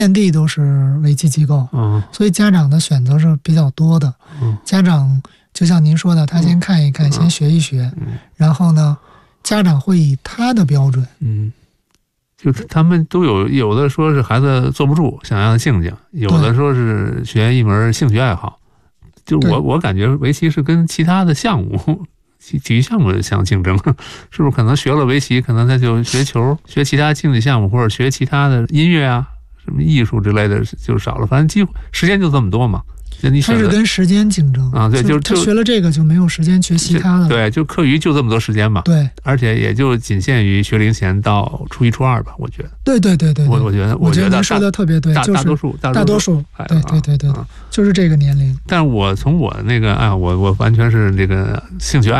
遍地都是围棋机构，所以家长的选择是比较多的。家长就像您说的，他先看一看，先学一学，然后呢，家长会以他的标准。 就他们都有的说是孩子坐不住，想让他静静；有的说是学一门兴趣爱好。就我感觉围棋是跟其他的项目。体育项目相竞争，是不是可能学了围棋，可能他就学球，学其他竞技项目，或者学其他的音乐啊，什么艺术之类的就少了。反正机会时间就这么多嘛。 他是跟时间竞争啊，对，就他学了这个就没有时间学其他的。 对，就课余就这么多时间嘛。 对， 而且也就仅限于学龄前到初一初二吧，我觉得。 对， 我觉得您说的特别对，就是大多数，对，就是这个年龄。 但我从我那个我完全是这个兴趣爱好。